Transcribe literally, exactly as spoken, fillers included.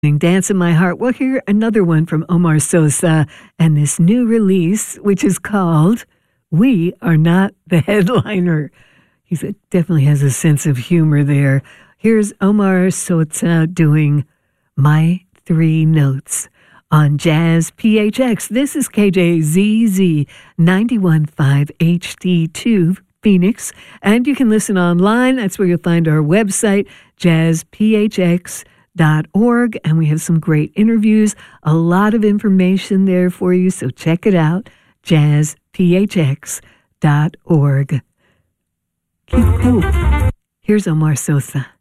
Dance in My Heart. We'll hear another one from Omar Sosa and this new release, which is called We Are Not the Headliner. He definitely has a sense of humor there. Here's Omar Sosa doing My Three Notes on Jazz P H X. This is K J Z Z ninety-one point five H D two Phoenix, and you can listen online. That's where you'll find our website, jazz p h x dot org, and we have some great interviews, a lot of information there for you, so check it out, jazz p h x dot org. Keep cool. Here's Omar Sosa.